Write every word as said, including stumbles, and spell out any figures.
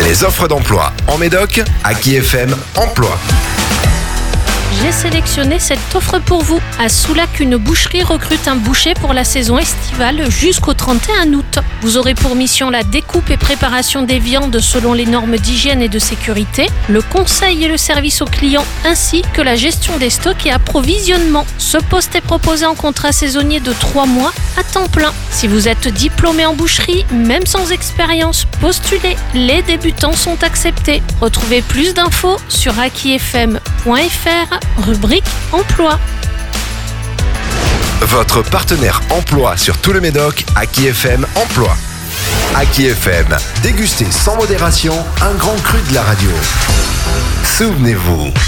Les offres d'emploi en Médoc, Aki F M Emploi. J'ai sélectionné cette offre pour vous. À Soulac, une boucherie recrute un boucher pour la saison estivale jusqu'au trente et un août. Vous aurez pour mission la découpe et préparation des viandes selon les normes d'hygiène et de sécurité, le conseil et le service aux clients, ainsi que la gestion des stocks et approvisionnement. Ce poste est proposé en contrat saisonnier de trois mois à temps plein. Si vous êtes diplômé en boucherie, même sans expérience, postulez. Les débutants sont acceptés. Retrouvez plus d'infos sur aki f m point f r. rubrique emploi. Votre partenaire emploi sur tout le Médoc, Aki F M Emploi. Aki F M, dégustez sans modération un grand cru de la radio. Souvenez-vous.